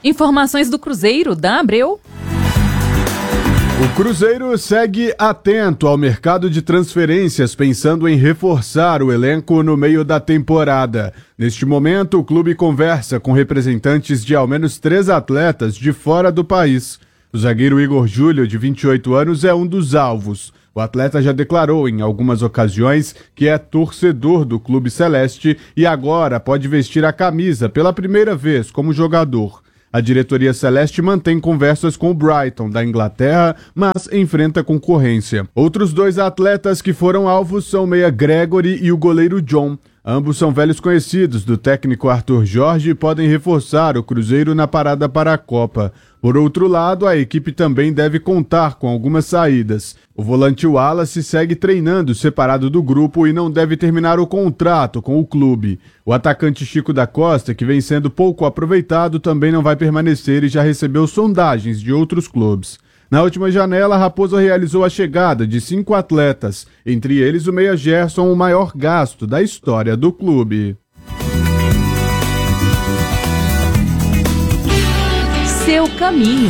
Informações do Cruzeiro, Dan Abreu. O Cruzeiro segue atento ao mercado de transferências, pensando em reforçar o elenco no meio da temporada. Neste momento, o clube conversa com representantes de ao menos 3 atletas de fora do país. O zagueiro Igor Júlio, de 28 anos, é um dos alvos. O atleta já declarou em algumas ocasiões que é torcedor do Clube Celeste e agora pode vestir a camisa pela primeira vez como jogador. A diretoria celeste mantém conversas com o Brighton, da Inglaterra, mas enfrenta concorrência. Outros 2 atletas que foram alvos são o meia Gregory e o goleiro John. Ambos são velhos conhecidos do técnico Arthur Jorge e podem reforçar o Cruzeiro na parada para a Copa. Por outro lado, a equipe também deve contar com algumas saídas. O volante Wallace segue treinando separado do grupo e não deve terminar o contrato com o clube. O atacante Chico da Costa, que vem sendo pouco aproveitado, também não vai permanecer e já recebeu sondagens de outros clubes. Na última janela, a Raposa realizou a chegada de 5 atletas, entre eles o meia Gerson, o maior gasto da história do clube. Seu caminho.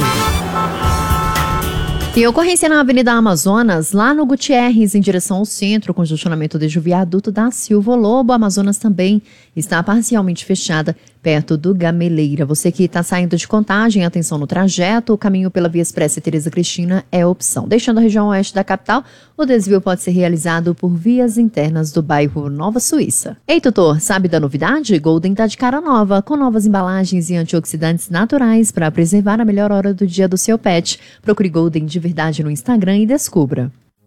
Tem ocorrência na Avenida Amazonas, lá no Gutierrez, em direção ao centro, congestionamento desde o viaduto da Silva Lobo. Amazonas também está parcialmente fechada, perto do Gameleira. Você que está saindo de Contagem, atenção no trajeto, o caminho pela Via Expressa Tereza Cristina é opção. Deixando a região oeste da capital, o desvio pode ser realizado por vias internas do bairro Nova Suíça. Ei, tutor, sabe da novidade? Golden tá de cara nova, com novas embalagens e antioxidantes naturais para preservar a melhor hora do dia do seu pet. Procure Golden de verdade no Instagram e descubra.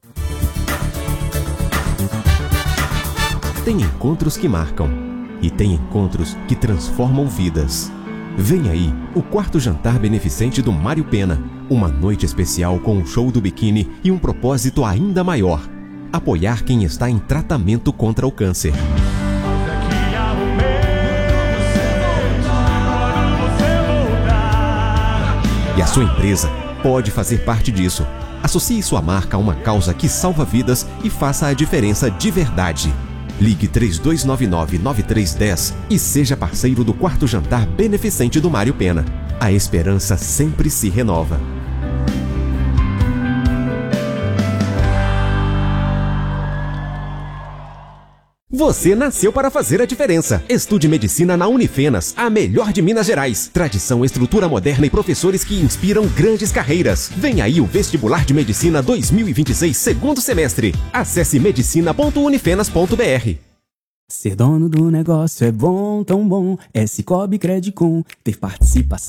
Tem encontros que marcam e tem encontros que transformam vidas. Vem aí o 4º jantar beneficente do Mário Pena. Uma noite especial com um show do biquíni e um propósito ainda maior: apoiar quem está em tratamento contra o câncer. E a sua empresa pode fazer parte disso. Associe sua marca a uma causa que salva vidas e faça a diferença de verdade. Ligue 3299-9310 e seja parceiro do 4º jantar beneficente do Mário Pena. A esperança sempre se renova. Você nasceu para fazer a diferença. Estude medicina na Unifenas, a melhor de Minas Gerais. Tradição, estrutura moderna e professores que inspiram grandes carreiras. Vem aí o Vestibular de Medicina 2026, 2º semestre. Acesse medicina.unifenas.br. Ser dono do negócio é bom, tão bom. É Cicobi Credicom, ter participação.